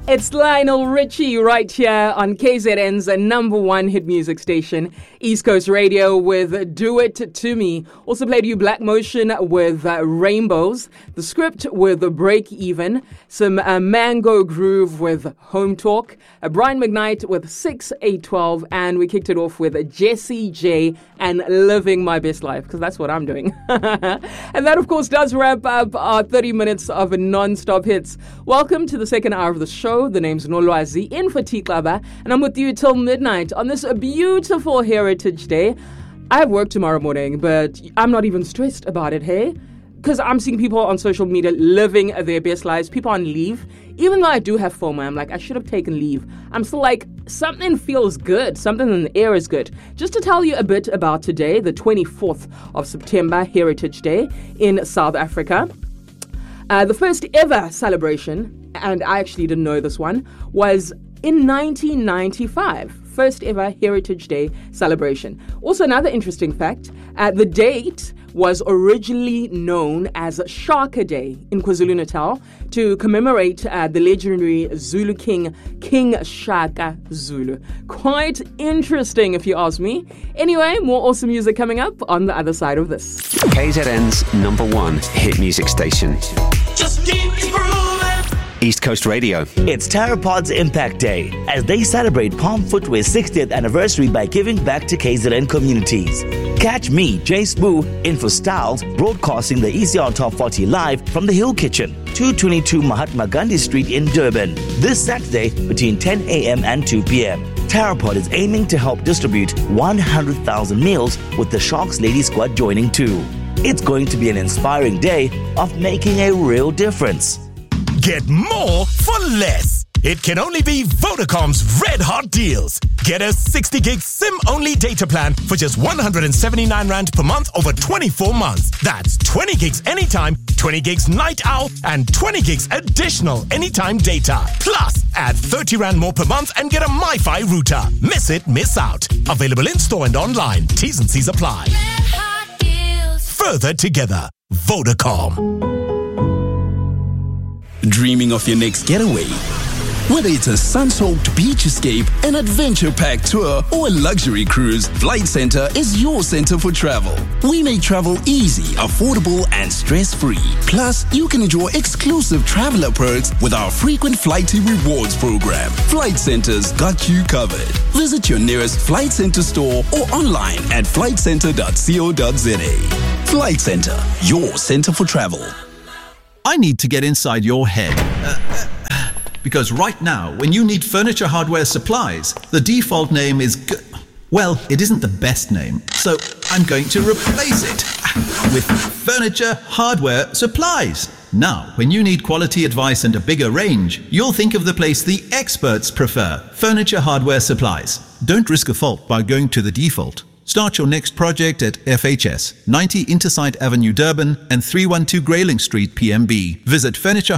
It's Lionel Richie right here on KZN's number one hit music station, East Coast Radio, with Do It To Me. Also played you Black Motion with Rainbows, The Script with Break Even, some Mango Groove with Home Talk, Brian McKnight with 6812, and we kicked it off with Jessie J and Living My Best Life, because that's what I'm doing. And that, of course, does wrap up our 30 minutes of non-stop hits. Welcome to the second hour of the show. The name's Nolwazi in for Tiklaba, and I'm with you till midnight on this beautiful Heritage Day. I have work tomorrow morning, but I'm not even stressed about it, hey? Because I'm seeing people on social media living their best lives, people on leave. Even though I do have FOMO, I'm like, I should have taken leave. I'm still like, something feels good. Something in the air is good. Just to tell you a bit about today, the 24th of September, Heritage Day in South Africa. The first ever celebration, and I actually didn't know this one, was in 1995. First ever Heritage Day celebration. Also, another interesting fact, the date was originally known as Shaka Day in KwaZulu-Natal to commemorate the legendary Zulu king, King Shaka Zulu. Quite interesting, if you ask me. Anyway, more awesome music coming up on the other side of this. KZN's number one hit music station. Just keep grooving. East Coast Radio. It's Terrapod's Impact Day as they celebrate Palm Footwear's 60th anniversary by giving back to KZN communities. Catch me, Jay Spoo, in for Styles, broadcasting the ECR Top 40 live from the Hill Kitchen, 222 Mahatma Gandhi Street in Durban, this Saturday between 10 a.m. and 2 p.m. Terrapod is aiming to help distribute 100,000 meals with the Sharks Lady Squad joining too. It's going to be an inspiring day of making a real difference. Get more for less. It can only be Vodacom's red hot deals. Get a 60 gig SIM-only data plan for just 179 Rand per month over 24 months. That's 20 gigs anytime, 20 gigs night owl, and 20 gigs additional anytime data. Plus, add 30 Rand more per month and get a MiFi router. Miss it, miss out. Available in-store and online. T's and C's apply. Red hot deals. Further together. Vodacom. Dreaming of your next getaway? Whether it's a sun-soaked beach escape, an adventure-packed tour, or a luxury cruise, Flight Centre is your center for travel. We make travel easy, affordable, and stress-free. Plus, you can enjoy exclusive traveler perks with our frequent Flighty Rewards program. Flight Centre's got you covered. Visit your nearest Flight Centre store or online at flightcentre.co.za. Flight Centre, your center for travel. I need to get inside your head. Because right now, when you need furniture hardware supplies, the default name is well, it isn't the best name. So I'm going to replace it with Furniture Hardware Supplies. Now, when you need quality advice and a bigger range, you'll think of the place the experts prefer, Furniture Hardware Supplies. Don't risk a fault by going to the default. Start your next project at FHS, 90 Intersite Avenue, Durban, and 312 Grayling Street, PMB. Visit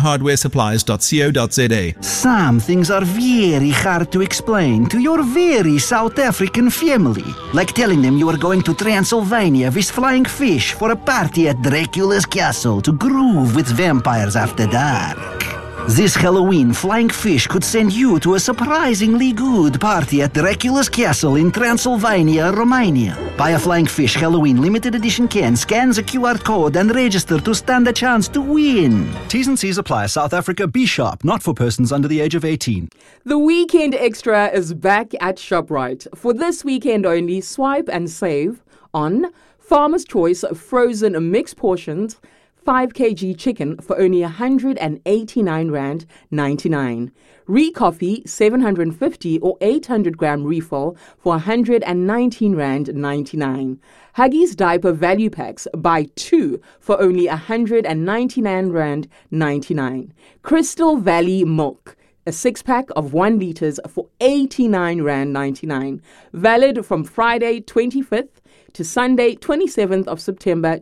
furnitureHardwareSupplies.co.za. Some things are very hard to explain to your very South African family. Like telling them you are going to Transylvania with flying fish for a party at Dracula's castle to groove with vampires after dark. This Halloween, Flying Fish could send you to a surprisingly good party at Dracula's Castle in Transylvania, Romania. Buy a Flying Fish Halloween limited edition can, scan the QR code, and register to stand a chance to win. T's and C's apply. South Africa, be sharp, not for persons under the age of 18. The Weekend Extra is back at ShopRite. For this weekend only, swipe and save on Farmer's Choice frozen mixed portions, 5 kg chicken for only 189 Rand 99. Recoffee 750 or 800 gram refill for 119 Rand 99. Huggies diaper value packs, buy 2 for only 199 Rand 99. Crystal Valley milk, a 6-pack of 1 liters for 89 Rand 99. Valid from Friday 25th to Sunday 27th of September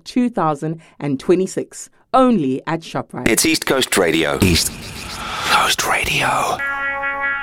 2026. Only at ShopRite. It's East Coast Radio. East Coast Radio.